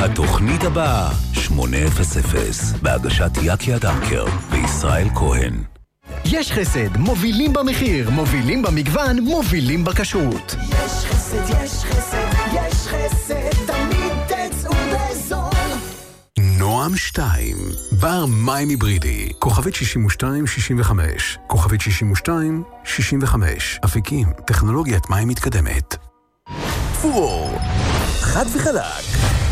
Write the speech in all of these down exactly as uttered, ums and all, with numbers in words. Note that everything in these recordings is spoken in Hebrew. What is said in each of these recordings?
התוכנית הבאה, שמונה אפס אפס, בהגשת יקי הדרקר וישראל כהן. יש חסד, מובילים במחיר, מובילים במגוון, מובילים בכשרות. יש חסד, יש חסד, יש חסד, תמיד תצאו בזול. נועם שתיים, בר מים היברידי, כוכבית שישים ושתיים שישים וחמש, כוכבית שישים ושתיים שישים וחמש, אפיקים, טכנולוגיית מים מתקדמת. פור, חד וחלק.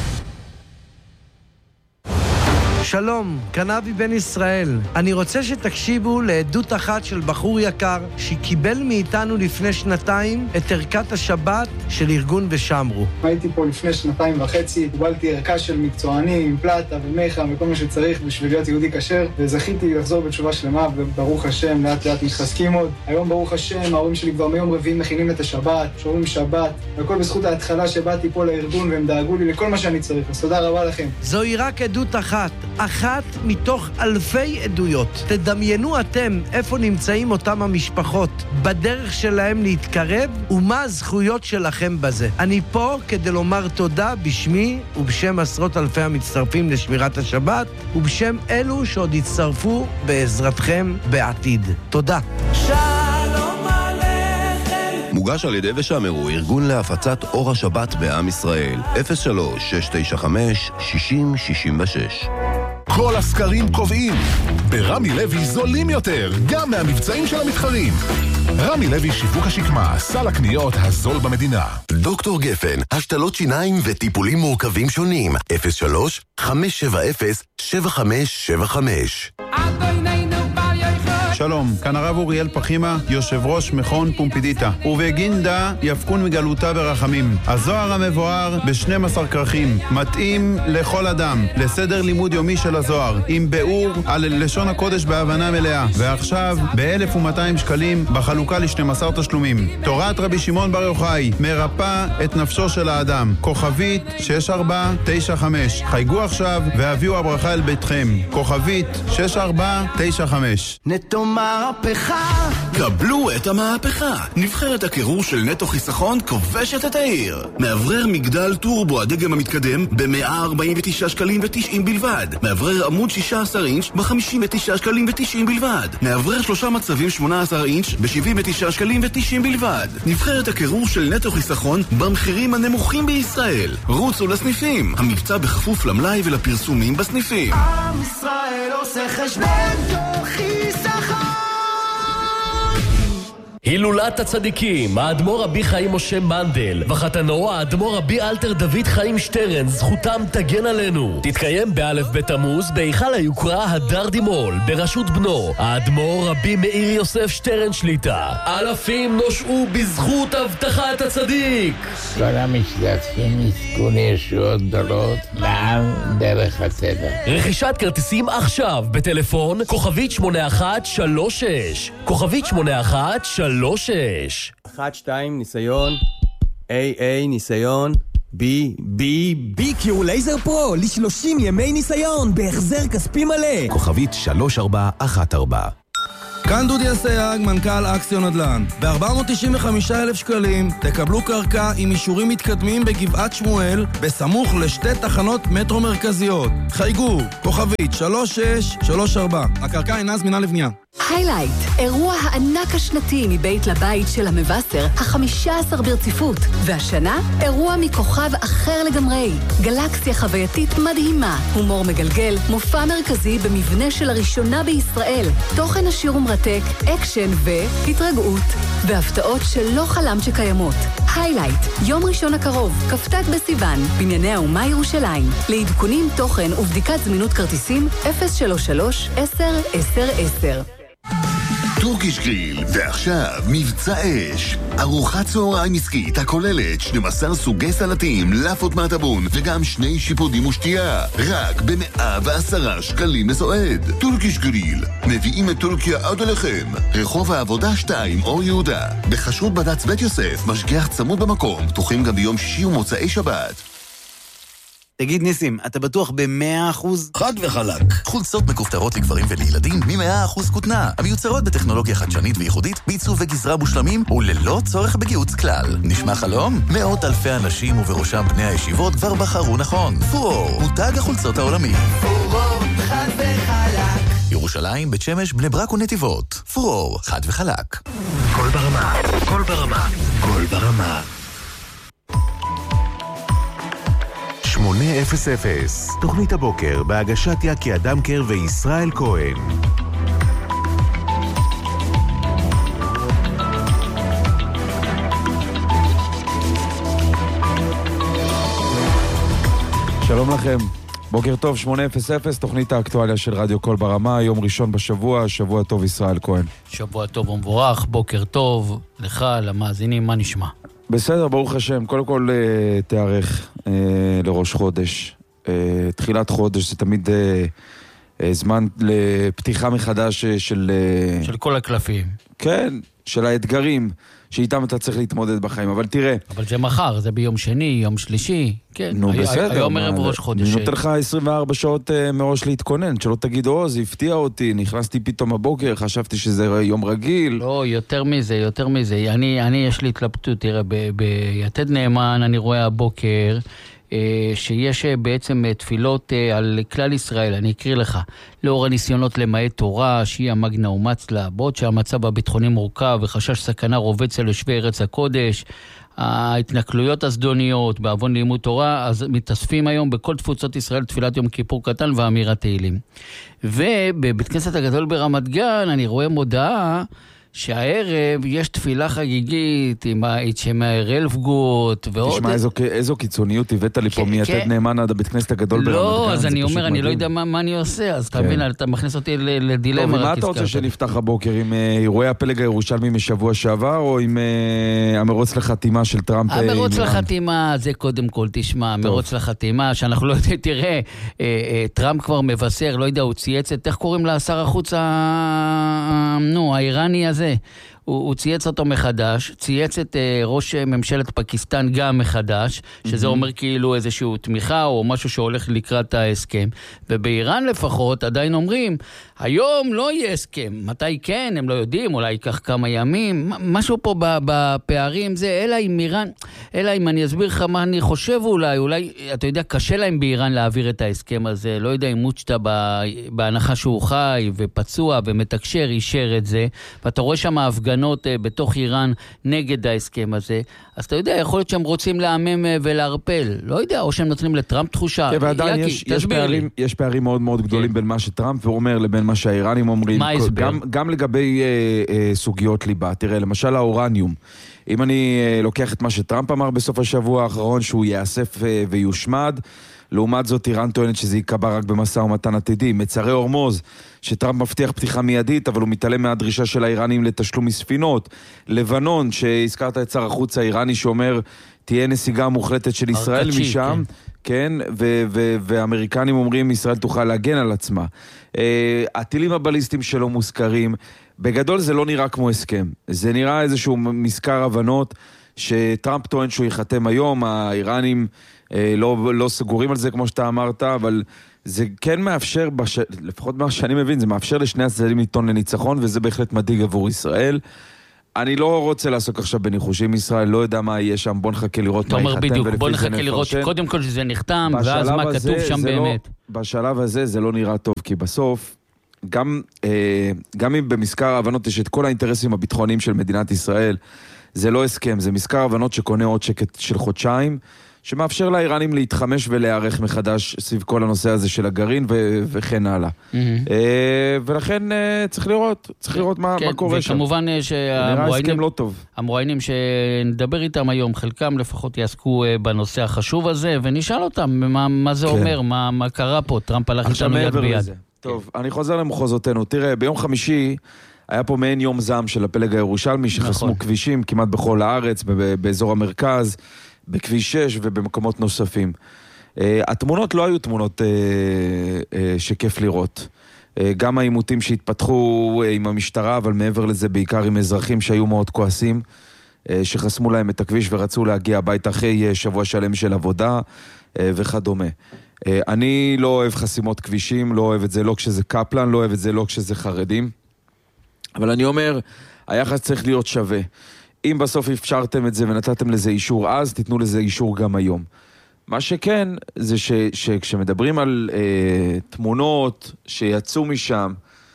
שלום, קנבי בן ישראל. אני רוצה שתקשיבו לעדות אחת של בחור יקר שקיבל מאיתנו לפני שנתיים את ערכת השבת של ארגון ושמרו. הייתי פה לפני שנתיים וחצי, קיבלתי ערכה של מקצוענים עם פלטה ומיכה וכל מה שצריך בשביל להיות יהודי כשר, וזכיתי לחזור בתשובה שלמה, וברוך השם, לאט לאט מתחזקים עוד. היום ברוך השם, ההורים שלי כבר מיום רביעי מכינים את השבת, שומרים שבת, והכל בזכות ההתחלה שבאתי פה לארגון והם דאגו לי לכל מה שאני צריך. אז תודה רבה לכם. זוהי רק עדות אחת. אחת מתוך אלפי עדויות. תדמיינו אתם איפה נמצאים אותם המשפחות בדרך שלהם להתקרב ומה הזכויות שלכם בזה. אני פה כדי לומר תודה בשמי ובשם עשרות אלפי המצטרפים לשמירת השבת ובשם אלו שעוד יצטרפו בעזרתכם בעתיד. תודה. שלום עליכם. מוגש על ידי ושמרו, ארגון להפצת אור השבת בעם ישראל. אפס שלוש שש תשע חמש שישים שישים ושש. כל הסקרים קובעים, ברמי לוי זולים יותר, גם מהמבצעים של המתחרים. רמי לוי שיווק השקמה, סל הקניות הזול במדינה. דוקטור גפן, השתלות שיניים וטיפולים מורכבים שונים. אפס שלוש חמש שבע אפס שבע חמש שבע חמש. שלום, כאן הרב אוריאל פחימה, יושב ראש מכון פומפידיטה. ובגינדה יפקון מגלותה ברחמים. הזוהר המבואר ב-שנים עשר כרכים, מתאים לכל אדם, לסדר לימוד יומי של הזוהר, עם ביאור על לשון הקודש בהבנה מלאה. ועכשיו, ב-אלף ומאתיים שקלים בחלוקה ל-שנים עשר תשלומים. תורת רבי שמעון בר יוחאי, מרפא את נפשו של האדם. כוכבית שש ארבע תשע חמש. חייגו עכשיו והביאו הברכה אל ביתכם. כוכבית שש ארבע תשע חמש. נטו מהפכה. קבלו את המהפכה. נבחרת הקירור של נטו חיסכון כובשת את העיר. מאוורר מגדל טורבו הדגם המתקדם ב-מאה ארבעים ותשעה שקלים ותשעים בלבד. מאוורר עמוד שישה עשר אינץ' ב-חמישים ותשעה שקלים ותשעים בלבד. מאוורר שלושה מצבים שמונה עשר אינץ' ב-שבעים ותשעה שקלים ותשעים בלבד. נבחרת הקירור של נטו חיסכון במחירים הנמוכים בישראל. רוצו לסניפים. המבצע בכפוף למלאי ולפרסומים בסניפים. עם ישראל עושה חשבון חיסכון. הילולת הצדיקים, האדמו"ר רבי חיים משה מנדל וחתנו האדמו"ר רבי אלתר דוד חיים שטרן, זכותם תגן עלינו. תתקיים באלף בית תמוז בהיכל היוקרה הדר דימול בראשות בנו האדמו"ר רבי מאיר יוסף שטרן שליטה. אלפים נושעו בזכות הבטחת הצדיק. כל המשתתפים יזכו לישועות גדולות לעם דרך הטבע. רכישת כרטיסים עכשיו בטלפון כוכבית שמונה אחת שלוש שש, כוכבית שמונה אחת שלוש שש. אחת שתיים ניסיון, איי איי ניסיון, בי בי בי קיו לייזר פרו ל-שלושים ימי ניסיון בהחזר כספי מלא. כוכבית שלוש ארבע אחת ארבע. כאן דודי אסייג, מנכ"ל אקסיון נדל"ן. ב-ארבע מאות תשעים וחמישה אלף שקלים תקבלו קרקע עם אישורים מתקדמים בגבעת שמואל, בסמוך לשתי תחנות מטרו מרכזיות. חייגו, כוכבית שלוש שש שלוש ארבע. הקרקע אינה זמינה לבנייה. היילייט, אירוע הענק השנתי מבית לבית של המבשר, החמישה עשר ברציפות. והשנה, אירוע מכוכב אחר לגמרי. גלקסיה חווייתית מדהימה, הומור מגלגל, מופע מרכזי במבנה של הראשונה בישראל, תוכן עשיר ומרתק, אקשן והתרגעות, והפתעות שלא חלמת שקיימות. היילייט, יום ראשון הקרוב, כ"ט בסיוון, בנייני האומה ירושלים. לעדכונים תוכן ובדיקת זמינות כרטיסים אפס שלוש שלוש עשר עשר עשר. טורקיש גריל, ועכשיו מבצע אש. ארוחת צהריים עסקית הכוללת שנים עשר סוגי סלטים, לאפות מהטבון וגם שני שיפודים ושתייה, רק ב-מאה ועשרה שקלים לסועד. טורקיש גריל, מביאים את טורקיה עד אליכם. רחוב העבודה שתיים, אור יהודה. בחשרות בד"ץ בית יוסף, משגיח צמוד במקום, פתוחים גם ביום שישי ומוצאי שבת. תגיד ניסים, אתה בטוח ב-מאה אחוז? חד וחלק. חולצות מכופתרות לגברים ולילדים מ-מאה אחוז כותנה, המיוצרות בטכנולוגיה חדשנית וייחודית, בעיצוב וגזרה מושלמים וללא צורך בגיוץ כלל. נשמע חלום? מאות אלפי אנשים ובראשם בני הישיבות כבר בחרו נכון. פורור, מותג החולצות העולמי. פורור, חד וחלק. ירושלים, בית שמש, בני ברק ונתיבות. פורור, חד וחלק. כל ברמה, כל ברמה, כל ברמה. שמונה אפס אפס, תוכנית הבוקר בהגשת יקי אדמקר וישראל כהן. שלום לכם, בוקר טוב, שמונה אפס אפס, תוכנית האקטואליה של רדיו קול ברמה, יום ראשון בשבוע, שבוע טוב ישראל כהן. שבוע טוב ומבורך, בוקר טוב, לך, למאזינים, מה נשמע? בסדר, ברוך השם, קודם כל תארך אה, לראש חודש. אה, תחילת חודש זה תמיד אה, אה, זמן לפתיחה מחדש של... אה, של כל הקלפים. כן, של האתגרים שאיתם אתה צריך להתמודד בחיים, אבל תראה... אבל זה מחר, זה ביום שני, יום שלישי, כן. נו, בסדר. היום ערב ראש חודש. אני נותן לך עשרים וארבע שעות מראש להתכונן, שלא תגיד, או, זה הפתיע אותי, נכנסתי פתאום הבוקר, חשבתי שזה יום רגיל. לא, יותר מזה, יותר מזה. אני, אני יש לי התלבטות, תראה, ביתד נאמן אני רואה הבוקר, שיש בעצם תפילות על כלל ישראל, אני אקריא לך, לאור הניסיונות למעט תורה, שהיא המגנה ומצלה, בעוד שהמצב הביטחוני מורכב וחשש סכנה רובץ על יושבי ארץ הקודש, ההתנכלויות הזדוניות בעוון לימוד תורה, אז מתאספים היום בכל תפוצות ישראל תפילת יום כיפור קטן ואמירת תהילים. ובבית כנסת הגדול ברמת גן אני רואה מודעה שהערב יש תפילה חגיגית עם האיצ'מאר אלפגוט ועוד... תשמע, איזו, איזו קיצוניות הבאת לי פה מיתד נאמן עד הבית כנסת הגדול ברמת גן. לא, אז אני אומר, אני לא יודע מה אני עושה, אז אתה מבין, אתה מכניס אותי לדילמה. מה אתה רוצה שנפתח הבוקר, עם אירועי הפלג הירושלמי משבוע שעבר, או עם המרוץ לחתימה של טראמפ? המרוץ לחתימה, זה קודם כל, תשמע, המרוץ לחתימה, שאנחנו לא יודעים, תראה, טראמפ כבר מבשר, לא יודע, הוא צייץ את, איך קוראים לשר החוץ, נו, האיראני הזה, הוא, הוא צייץ אותו מחדש, צייץ את uh, ראש ממשלת פקיסטן גם מחדש, שזה mm-hmm. אומר כאילו איזשהו תמיכה או משהו שהולך לקראת ההסכם. ובאיראן לפחות עדיין אומרים, היום לא יהיה הסכם. מתי כן? הם לא יודעים, אולי ייקח כמה ימים. משהו פה בפערים זה, אלא אם איראן, אלא אם אני אסביר לך מה אני חושב אולי, אולי, אתה יודע, קשה להם באיראן להעביר את ההסכם הזה. לא יודע אם מוצ'תה בהנחה שהוא חי ופצוע ומתקשר, אישר את זה. ואתה רואה שם ההפגנות בתוך איראן נגד ההסכם הזה. אז אתה יודע, יכול להיות שהם רוצים להמם ולהרפל. לא יודע, או שהם נותנים לטראמפ תחושה. כן, ועדיין יקי, יש, יש, פערים, יש פערים מאוד מאוד גדולים כן. בין מה שטראמפ אומר לבין מה שהאיראנים אומרים. מה הסבר? גם, גם לגבי אה, אה, סוגיות ליבה. תראה, למשל האורניום. אם אני אה, לוקח את מה שטראמפ אמר בסוף השבוע האחרון, שהוא יאסף אה, ויושמד, לעומת זאת איראן טוענת שזה יקבע רק במשא ומתן עתידי. מצרי אורמוז, שטראמפ מבטיח פתיחה מיידית, אבל הוא מתעלם מהדרישה של האיראנים לתשלום מספינות. לבנון, שהזכרת את שר החוץ האיראני שאומר, תהיה נסיגה מוחלטת של ישראל משם, כן, ו- ו- והאמריקנים אומרים, ישראל תוכל להגן על עצמה. Uh, הטילים הבליסטיים שלו מוזכרים, בגדול זה לא נראה כמו הסכם. זה נראה איזשהו מזכר הבנות, שטראמפ טוען שהוא יחתם היום, האיראנים לא, לא סגורים על זה כמו שאתה אמרת, אבל זה כן מאפשר, בש... לפחות מה שאני מבין, זה מאפשר לשני הצדדים לטעון לניצחון, וזה בהחלט מדאיג עבור ישראל. אני לא רוצה לעסוק עכשיו בניחושים ישראל, לא יודע מה יהיה שם, בוא נחכה לראות מה ייחתם. בדיוק, בוא נחכה לראות קודם כל שזה נחתם, ואז מה כתוב שם באמת. לא, בשלב הזה זה לא נראה טוב, כי בסוף, גם, אה, גם אם במזכר ההבנות יש את כל האינטרסים הביטחוניים של מדינת ישראל, זה לא הסכם, זה מזכר ההבנות שקונה עוד שקט של חודשיים, שמאפשר לאיראנים להתחמש ולהיערך מחדש סביב כל הנושא הזה של הגרעין ו- וכן הלאה. Mm-hmm. אה, ולכן אה, צריך לראות, צריך לראות מה, כן, מה קורה שם. וכמובן שהמרואיינים לא טוב. המרואיינים שנדבר איתם היום, חלקם לפחות יעסקו אה, בנושא החשוב הזה, ונשאל אותם מה, מה זה כן. אומר, מה, מה קרה פה, טראמפ הלך איתנו יד ביד. לזה. טוב, כן. אני חוזר למחוזותינו. תראה, ביום חמישי היה פה מעין יום זעם של הפלג הירושלמי, שחסמו נכון. כבישים כמעט בכל הארץ, באזור המרכז, בכביש שש ובמקומות נוספים. Uh, התמונות לא היו תמונות uh, uh, שכיף לראות. Uh, גם העימותים שהתפתחו uh, עם המשטרה, אבל מעבר לזה בעיקר עם אזרחים שהיו מאוד כועסים, uh, שחסמו להם את הכביש ורצו להגיע הביתה אחרי uh, שבוע שלם של עבודה. וכדומה. אני לא אוהב חסימות כבישים, לא אוהב את זה לא כשזה קפלן, לא אוהב את זה לא כשזה חרדים. אבל אני אומר, היחס צריך להיות שווה. אם בסוף אפשרתם את זה ונתתם לזה אישור אז, תיתנו לזה אישור גם היום. מה שכן, זה ש, שכשמדברים על אה, תמונות שיצאו משם,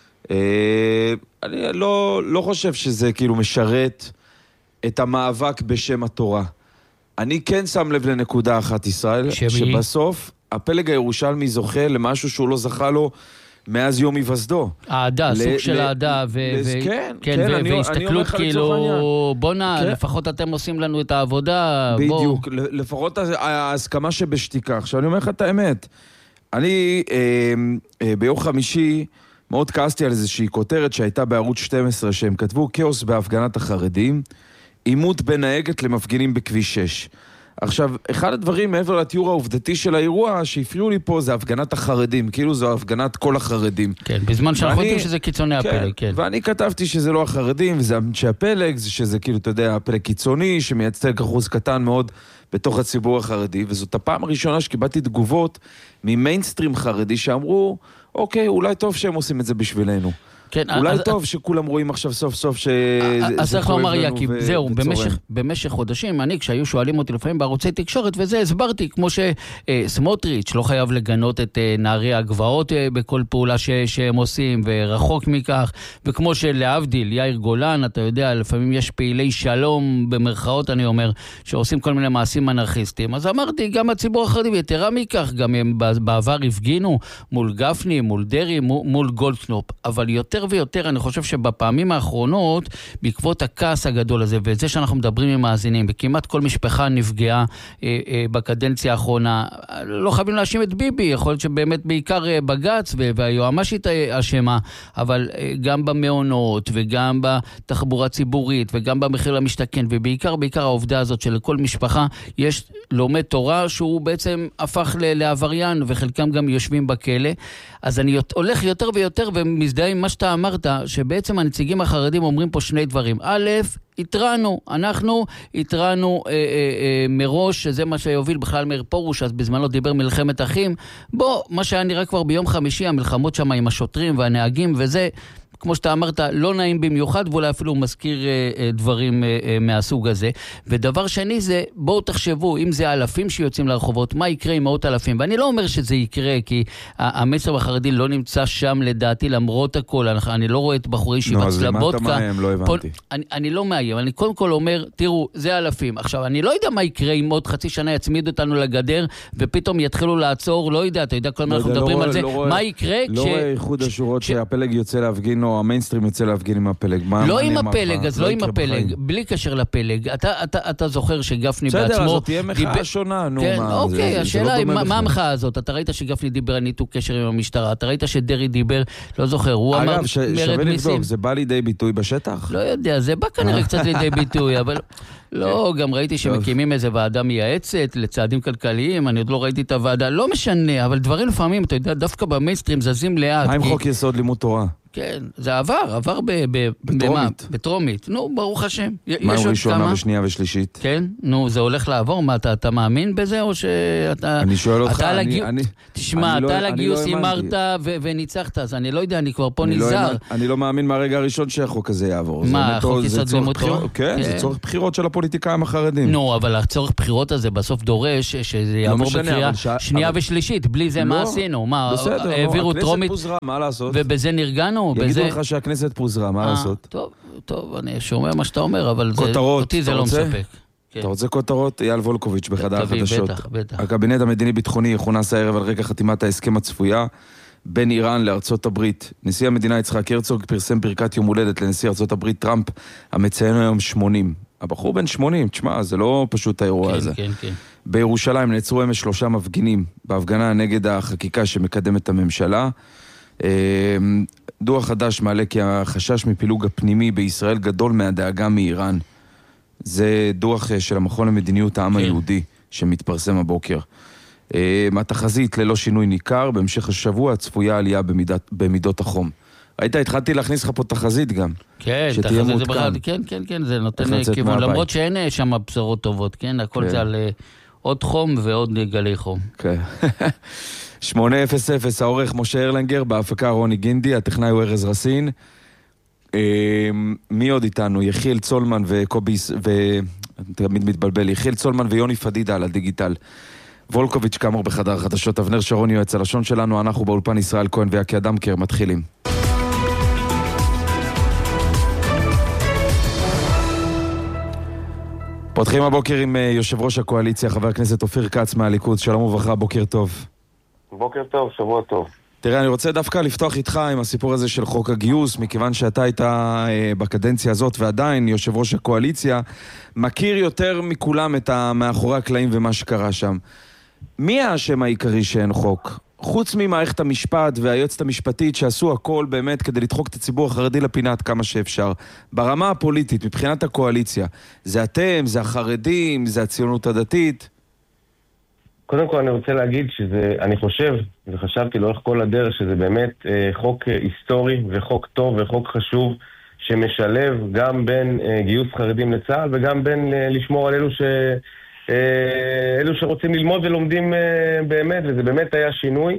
אה, אני לא, לא חושב שזה כאילו משרת את המאבק בשם התורה. אני כן שם לב לנקודה אחת, ישראל, שמי? שבסוף הפלג הירושלמי זוכה למשהו שהוא לא זכה לו מאז יום היווסדו. העדה, סוג של העדה, כן, והסתכלות כאילו, בוא נע, לפחות אתם עושים לנו את העבודה. בדיוק, לפחות ההסכמה שבשתיקה. עכשיו אני אומר לך את האמת, אני ביום חמישי מאוד כעסתי על איזושהי כותרת שהייתה בערוץ שתים עשרה, שהם כתבו כאוס בהפגנת החרדים, עימות בין נהגת למפגינים בכביש שש. עכשיו, אחד הדברים מעבר לתיאור העובדתי של האירוע שהפריעו לי פה זה הפגנת החרדים, כאילו זו הפגנת כל החרדים. כן, בזמן שאנחנו יודעים שזה קיצוני הפלג, כן. ואני כתבתי שזה לא החרדים, וזה שהפלג, שזה כאילו, אתה יודע, הפלג קיצוני, שמייצג אחוז קטן מאוד בתוך הציבור החרדי, וזאת הפעם הראשונה שקיבלתי תגובות ממיינסטרים חרדי שאמרו, אוקיי, אולי טוב שהם עושים את זה בשבילנו. כן, אולי אז, טוב שכולם רואים עכשיו סוף סוף שזה אז צריך לומר, יקיב, ו- זהו, וצורם. במשך, במשך חודשים, אני, כשהיו שואלים אותי לפעמים בערוצי תקשורת, וזה הסברתי, כמו שסמוטריץ' לא חייב לגנות את נערי הגבעות בכל פעולה ש- שהם עושים, ורחוק מכך, וכמו שלהבדיל, יאיר גולן, אתה יודע, לפעמים יש פעילי שלום, במרכאות אני אומר, שעושים כל מיני מעשים אנרכיסטיים. אז אמרתי, גם הציבור החרדי, ויתרה מכך, גם הם בעבר הפגינו מול גפני, מול דרי, מול גולדקנופ, אבל יותר ויותר, אני חושב שבפעמים האחרונות, בעקבות הכעס הגדול הזה, ואת זה שאנחנו מדברים עם מאזינים, וכמעט כל משפחה נפגעה אה, אה, בקדנציה האחרונה, לא חייבים להאשים את ביבי, יכול להיות שבאמת בעיקר אה, בגץ, והיועמ"שית אשמה, אבל אה, גם במעונות, וגם בתחבורה ציבורית, וגם במחיר למשתכן, ובעיקר, בעיקר העובדה הזאת שלכל משפחה יש לומד תורה, שהוא בעצם הפך לעבריין, וחלקם גם יושבים בכלא. אז אני הולך יותר ויותר, ומזדהה עם מה שאתה אמרת, שבעצם הנציגים החרדים אומרים פה שני דברים. א', התרענו, אנחנו התרענו אה, אה, אה, מראש, שזה מה שיוביל בכלל מאיר פרוש, אז בזמנו דיבר מלחמת אחים. בוא, מה שהיה נראה כבר ביום חמישי, המלחמות שם עם השוטרים והנהגים, וזה, כמו שאתה אמרת, לא נעים במיוחד, ואולי אפילו מזכיר אה, אה, דברים אה, אה, מהסוג הזה. ודבר שני זה, בואו תחשבו, אם זה אלפים שיוצאים לרחובות, מה יקרה עם מאות אלפים? ואני לא אומר שזה יקרה, כי המסר החרדי לא נמצא שם לדעתי, למרות הכל. אני, אני לא רואה את בחורי שיבת סלבודקה. נו, אז למה אתה מאיים? לא הבנתי. פה, אני, אני לא מאיים, אני קודם כל אומר, תראו, זה אלפים. עכשיו, אני לא יודע מה יקרה אם עוד חצי שנה יצמיד אותנו לגדר, ופתאום יתחילו לעצור, לא יודע, אתה יודע, כל מה אנחנו מדברים על זה, מה יקרה? לא רואה איחוד השורות שהפלג יוצא להפגין, או המיינסטרים יוצא להפגין עם הפלג. לא עם הפלג, אז לא עם הפלג, בלי קשר לפלג. אתה זוכר שגפני בעצמו... בסדר, אז זאת תהיה מחאה שונה, נו מה. אוקיי, השאלה היא, מה המחאה הזאת? אתה ראית שגפני דיבר על ניתוק קשר עם המשטרה, אתה ראית שדרי דיבר, לא זוכר, הוא אמר... אגב, שווה לבדוק, זה בא לידי ביטוי בשטח? לא יודע, זה בא כנראה קצת לידי ביטוי, אבל... לא, גם ראיתי שמקימים איזה ועדה מייעצת לצעדים כלכליים, אני עוד לא ראיתי את הוועדה, לא משנה, אבל דברים לפעמים, אתה יודע, דווקא במיינסטרים זזים לאט. מה עם חוק יסוד לימוד תורה? כן, זה עבר, עבר בטרומית. בטרומית, נו, ברוך השם. מה עם ראשונה ושנייה ושלישית? כן, נו, זה הולך לעבור, מה, אתה מאמין בזה או שאתה... אני שואל אותך, אני... תשמע, אתה לגיוס הימרת וניצחת, אז אני לא יודע, אני כבר פה נזהר. אני לא מאמין מהרגע הראשון שהחוק הזה יעבור. מה, חוק יסוד לימוד תורה? כן, זה צורך בחירות של הפוליטיקאים החרדים. נו, אבל הצורך בחירות הזה בסוף דורש שזה יעבור בקריאה שנייה ושלישית, בלי זה מה עשינו? מה, העבירו טרומית ובזה נרגענו? יגידו לך שהכנסת פוזרה, מה לעשות? טוב, טוב, אני שומע מה שאתה אומר, אבל אותי זה לא מספק. אתה רוצה כותרות? אייל וולקוביץ' בחדר החדשות. הקבינט המדיני-ביטחוני יכונס הערב על רקע חתימת ההסכם הצפויה בין איראן לארצות הברית. נשיא המדינה יצחק הרצוג פרסם ברכת יום הולדת לנשיא ארצות הברית טראמפ, המציין היום שמונים. הבחור בן שמונים, תשמע, זה לא פשוט האירוע הזה. כן, כן. בירושלים נעצרו אמש שלושה מפגינים בהפגנה נגד החקיקה שמקדמת הממשלה. דוח חדש מעלה כי החשש מפילוג הפנימי בישראל גדול מהדאגה מאיראן. זה דוח של המכון למדיניות העם היהודי שמתפרסם הבוקר. מהתחזית ללא שינוי ניכר, בהמשך השבוע צפויה עלייה במידת, במידות החום. ראית, התחלתי להכניס לך פה תחזית גם. כן, תחזית זה בכלל, כן, כן, כן, זה נותן כיוון, למרות שאין שם בשורות טובות, כן, הכל זה על עוד חום ועוד גלי חום. כן. שמונה אפס אפס, העורך משה ארלנגר, בהפקה רוני גינדי, הטכנאי הוא ארז רסין. מי עוד איתנו? יחיל צולמן וקוביס, ותמיד מתבלבל, יחיל צולמן ויוני פדידה על הדיגיטל. וולקוביץ' כאמור בחדר חדשות, אבנר שרון יועץ הלשון שלנו, אנחנו באולפן ישראל כהן ויקי אדמקר, מתחילים. פותחים הבוקר עם יושב ראש הקואליציה, חבר הכנסת אופיר כץ מהליכוד. שלום וברכה, בוקר טוב. בוקר טוב, שבוע טוב. תראה, אני רוצה דווקא לפתוח איתך עם הסיפור הזה של חוק הגיוס, מכיוון שאתה היית אה, בקדנציה הזאת ועדיין יושב ראש הקואליציה, מכיר יותר מכולם את מאחורי הקלעים ומה שקרה שם. מי האשם העיקרי שאין חוק? חוץ ממערכת המשפט והיועצת המשפטית שעשו הכל באמת כדי לדחוק את הציבור החרדי לפינת כמה שאפשר. ברמה הפוליטית, מבחינת הקואליציה, זה אתם, זה החרדים, זה הציונות הדתית? קודם כל אני רוצה להגיד שזה, אני חושב, וחשבתי לאורך כל הדרך, שזה באמת אה, חוק אה, היסטורי וחוק טוב וחוק חשוב, שמשלב גם בין אה, גיוס חרדים לצה"ל וגם בין אה, לשמור על אלו ש... אלו שרוצים ללמוד ולומדים באמת, וזה באמת היה שינוי,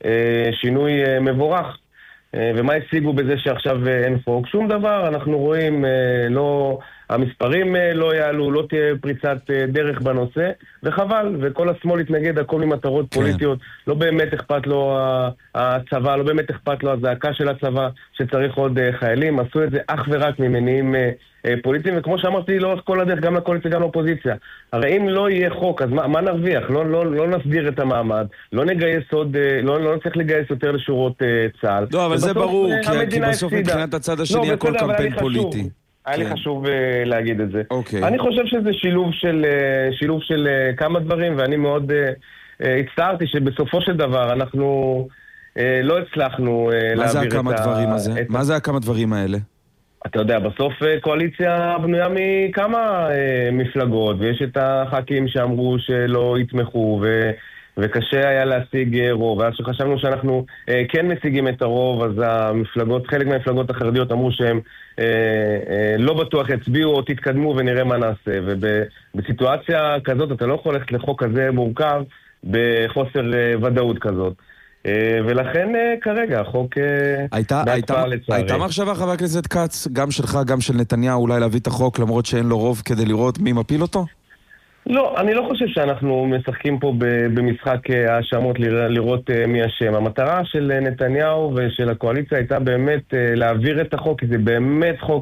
שינוי מבורך. ומה השיגו בזה שעכשיו אין חוק? שום דבר, אנחנו רואים, לא, המספרים לא יעלו, לא תהיה פריצת דרך בנושא, וחבל, וכל השמאל התנגד הכל ממטרות כן. פוליטיות, לא באמת אכפת לו הצבא, לא באמת אכפת לו הזעקה של הצבא, שצריך עוד חיילים, עשו את זה אך ורק ממניעים פוליטיים, וכמו שאמרתי, לאורך כל הדרך, גם לקואליציה, גם לאופוזיציה. הרי אם לא יהיה חוק, אז מה, מה נרוויח? לא, לא, לא נסדיר את המעמד, לא נגייס עוד, לא, לא נצטרך לגייס יותר לשורות צה"ל. לא, אבל זה ברור, כי, כי בסוף מבחינת הצד השני לא, הכל בסדר, קמפיין פוליטי. היה לי חשוב להגיד את זה. אוקיי. אני חושב שזה שילוב של, שילוב של כמה דברים, ואני מאוד הצטערתי שבסופו של דבר אנחנו לא הצלחנו להעביר את ה... מה זה הכמה דברים הזה? מה זה הכמה דברים האלה? אתה יודע, בסוף קואליציה בנויה מכמה מפלגות, ויש את הח"כים שאמרו שלא יתמכו, ו... וקשה היה להשיג רוב. ואז שחשבנו שאנחנו אה, כן משיגים את הרוב, אז המפלגות, חלק מהמפלגות החרדיות אמרו שהם אה, אה, לא בטוח יצביעו או תתקדמו ונראה מה נעשה. ובסיטואציה כזאת אתה לא יכול ללכת לחוק כזה מורכב בחוסר אה, ודאות כזאת. אה, ולכן אה, כרגע החוק אה, הייתה, הייתה, הייתה מחשבה, חבר הכנסת כץ, גם שלך, גם של נתניהו, אולי להביא את החוק למרות שאין לו רוב כדי לראות מי מפיל אותו? לא, אני לא חושב שאנחנו משחקים פה במשחק האשמות לראות מי אשם. המטרה של נתניהו ושל הקואליציה הייתה באמת להעביר את החוק, כי זה באמת חוק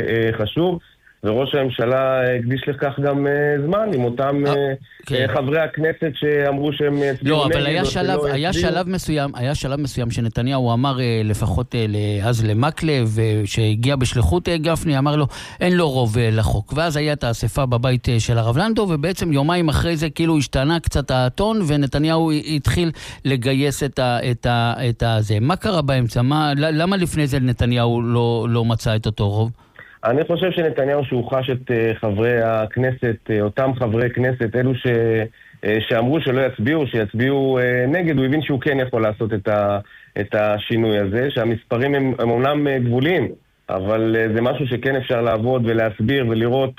חשוב, וראש הממשלה הקדיש לכך גם זמן עם אותם חברי הכנסת שאמרו שהם יצביעו נגד. לא, אבל היה שלב, היה שלב מסוים, היה שלב מסוים שנתניהו אמר לפחות אז למקלב, שהגיע בשליחות גפני, אמר לו, אין לו רוב לחוק. ואז היה את האספה בבית של הרב לנדו, ובעצם יומיים אחרי זה כאילו השתנה קצת האטון, ונתניהו התחיל לגייס את ה, את ה, את הזה. מה קרה באמצע? מה, למה לפני זה נתניהו לא, לא מצא את אותו רוב? אני חושב שנתניהו שהוא חש את חברי הכנסת, אותם חברי כנסת, אלו ש... שאמרו שלא יצביעו, שיצביעו נגד, הוא הבין שהוא כן יכול לעשות את, ה... את השינוי הזה, שהמספרים הם, הם אומנם גבולים, אבל זה משהו שכן אפשר לעבוד ולהסביר ולראות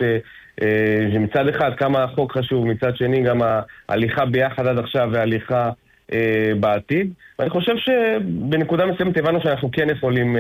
שמצד אחד כמה החוק חשוב, מצד שני גם ההליכה ביחד עד עכשיו וההליכה בעתיד. ואני חושב שבנקודה מסוימת הבנו שאנחנו כן יכולים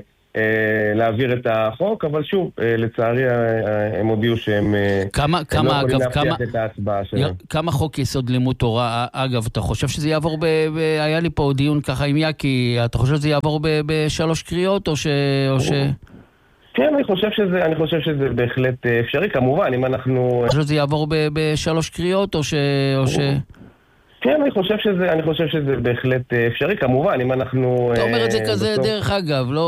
להעביר את החוק, אבל שוב, לצערי הם הודיעו שהם כמה, כמה, אגב, כמה, את ההצבעה שלהם. כמה חוק יסוד לימוד תורה, אגב, אתה חושב שזה יעבור, ב, ב, היה לי פה דיון ככה עם יקי, אתה חושב שזה יעבור ב, בשלוש קריאות, או ש... או ש... כן, אני חושב שזה, אני חושב שזה בהחלט אפשרי, כמובן, אם אנחנו... אתה חושב שזה יעבור ב, בשלוש קריאות, או ש... או ש... כן, אני חושב שזה, אני חושב שזה בהחלט אפשרי, כמובן, אם אנחנו... אתה אומר את זה כזה דרך אגב, לא...